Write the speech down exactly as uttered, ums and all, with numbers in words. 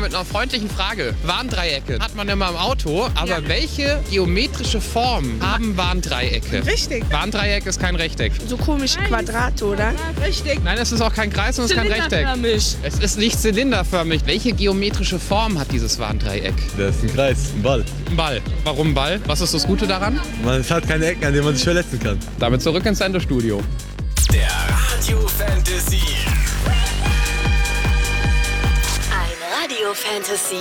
mit einer freundlichen Frage. Warndreiecke hat man immer im Auto, aber Ja. welche geometrische Form haben Warndreiecke? Richtig. Warndreieck ist kein Rechteck. So komische Quadrate, oder? Richtig. Nein, es ist auch kein Kreis und es ist kein Rechteck. Zylinderförmig. Es ist nicht zylinderförmig. Welche geometrische Form hat dieses Warndreieck? Das ist ein Kreis, ein Ball. Ein Ball. Warum ein Ball? Was ist das Gute daran? Man hat keine Ecken, an denen man sich verletzen kann. Damit zurück ins Sendestudio. Der Radio Fantasy. Ein Radio Fantasy